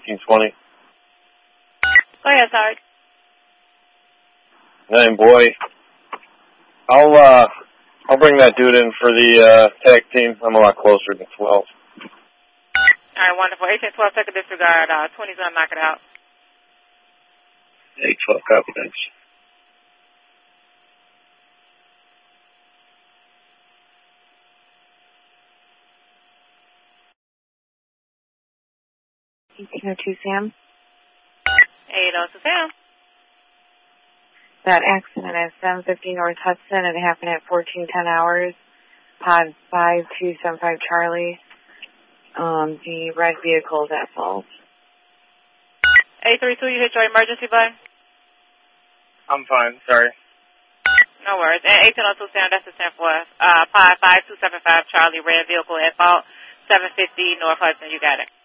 1820. Go ahead, sorry. Name boy. I'll bring that dude in for the tag team. I'm a lot closer than 12. All right, wonderful. 1812, take a disregard. 20's gonna knock it out. 812, copy, thanks. Sam. 802 Sam. That accident at 750 North Hudson, it happened at 1410 hours. Pod 5275 Charlie. The red vehicle is at fault. 832, you hit your emergency button? I'm fine, sorry. No worries. And 1802 Sam, that's the 10th West. Pod 5275 Charlie, red vehicle at fault. 750 North Hudson, you got it.